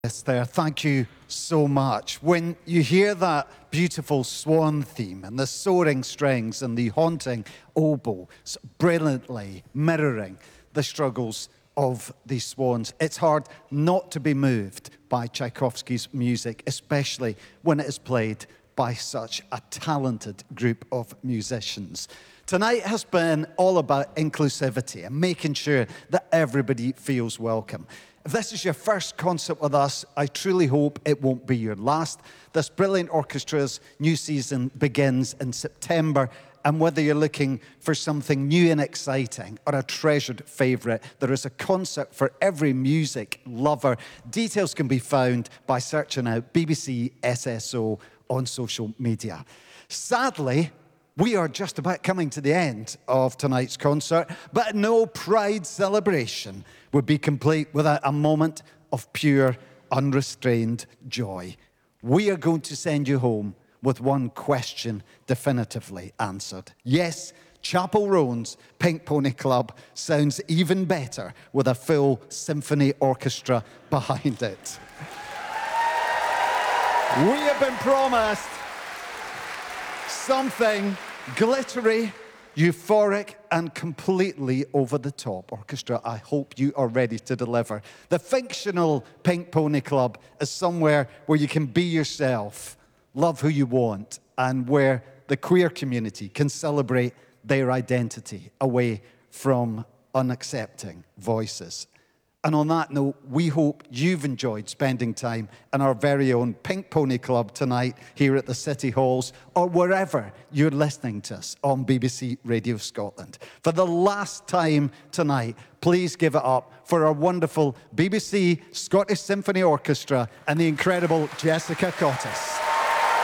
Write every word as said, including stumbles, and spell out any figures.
Yes, there. Thank you so much. When you hear that beautiful swan theme and the soaring strings and the haunting oboe brilliantly mirroring the struggles of these swans, it's hard not to be moved by Tchaikovsky's music, especially when it is played by such a talented group of musicians. Tonight has been all about inclusivity and making sure that everybody feels welcome. If this is your first concert with us, I truly hope it won't be your last. This brilliant orchestra's new season begins in September, and whether you're looking for something new and exciting or a treasured favourite, there is a concert for every music lover. Details can be found by searching out B B C S S O on social media. Sadly, we are just about coming to the end of tonight's concert, but no Pride celebration would be complete without a moment of pure, unrestrained joy. We are going to send you home with one question definitively answered. Yes, Chapel Roan's Pink Pony Club sounds even better with a full symphony orchestra behind it. We have been promised something glittery, euphoric, and completely over the top. Orchestra, I hope you are ready to deliver. The fictional Pink Pony Club is somewhere where you can be yourself, love who you want, and where the queer community can celebrate their identity away from unaccepting voices. And on that note, we hope you've enjoyed spending time in our very own Pink Pony Club tonight here at the City Halls or wherever you're listening to us on B B C Radio Scotland. For the last time tonight, please give it up for our wonderful B B C Scottish Symphony Orchestra and the incredible Jessica Cottis.